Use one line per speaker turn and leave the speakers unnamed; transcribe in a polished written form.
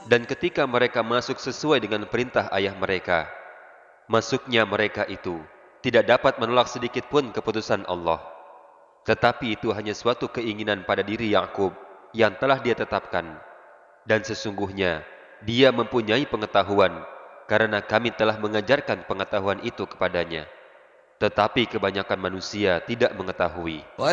Dan ketika mereka masuk sesuai dengan perintah ayah mereka, masuknya mereka itu tidak dapat menolak sedikit pun keputusan Allah. Tetapi itu hanya suatu keinginan pada diri Yakub yang telah dia tetapkan. Dan sesungguhnya dia mempunyai pengetahuan, karena kami telah mengajarkan pengetahuan itu kepadanya. Tetapi kebanyakan manusia tidak mengetahui.